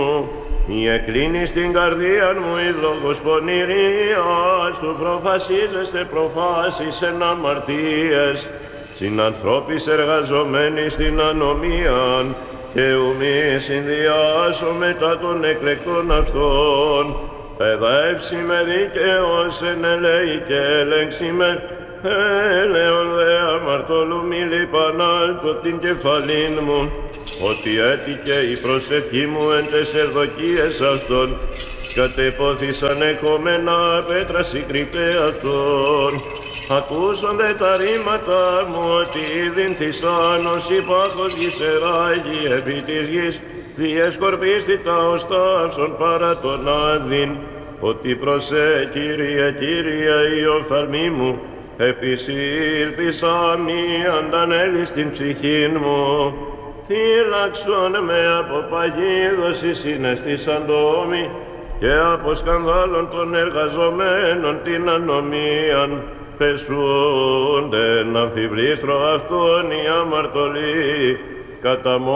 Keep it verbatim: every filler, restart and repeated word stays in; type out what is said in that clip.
μου, μη εκκλίνεις την καρδία μου η λόγος πονηρίας, του προφασίζεστε προφάσεις εν αμαρτίες, συνανθρώπης εργαζομένοι στην ανομίαν, και ουμή συνδυάσω μετά των εκλεκτών αυτών. Παιδεύσει με δίκαιος εν ελέη και έλεγξη με, έλεον δε αμαρτωλού μη λιπανάλτω την κεφαλήν μου, ότι έτυχε η προσευχή μου εν τες ευδοκίες αυτών, κατεπόθησαν εκόμενα πέτρα συγκρυπτέ αυτών. Ακούσονται τα ρήματα μου ότι είδην θυσάνος υπάρχος γησεράγει επί της γης, διεσκορπίστη τα οστά αυτών παρά τον άδειν, ότι προσέ Κύριε, Κύριε η οφθαλμή μου, επισήλπισα μη αντανέλεις την ψυχήν μου. Φύλαξον με από παγίδωση συναισθήσαν τόμοι, και από σκανδάλων των εργαζομένων την ανομίαν, πεσούνται να αμφιβλήστρο αυτόν οι αμαρτωλοί, κατά